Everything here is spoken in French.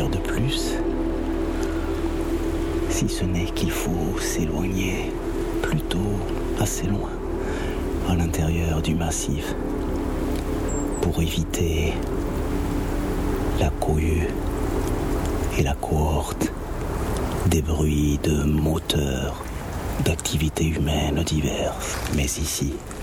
faire de plus, si ce n'est qu'il faut s'éloigner plutôt assez loin à l'intérieur du massif pour éviter la cohue et la cohorte des bruits de moteurs, d'activités humaines diverses. Mais ici,